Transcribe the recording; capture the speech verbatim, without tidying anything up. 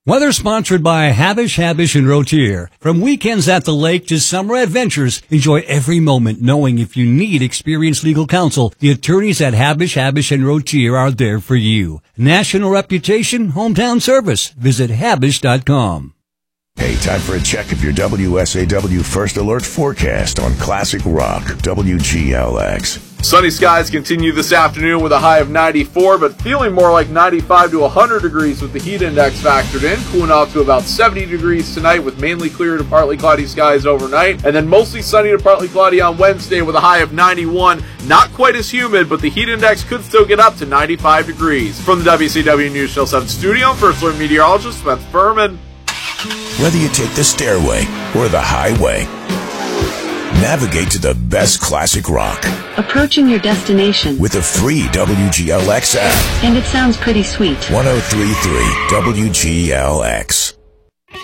Weather sponsored by Habish, Habish, and Rotier. From weekends at the lake to summer adventures, enjoy every moment knowing if you need experienced legal counsel, the attorneys at Habish, Habish, and Rotier are there for you. National reputation, hometown service. Visit Habish dot com. Hey, time for a check of your W S A W First Alert forecast on Classic Rock, W G L X. Sunny skies continue this afternoon with a high of ninety-four, but feeling more like ninety-five to one hundred degrees with the heat index factored in. Cooling off to about seventy degrees tonight with mainly clear to partly cloudy skies overnight. And then mostly sunny to partly cloudy on Wednesday with a high of ninety-one. Not quite as humid, but the heat index could still get up to ninety-five degrees. From the W C W News Channel seven studio, First Alert meteorologist Beth Furman. Whether you take the stairway or the highway, navigate to the best classic rock. Approaching your destination with a free W G L X app. And it sounds pretty sweet. one oh three point three W G L X.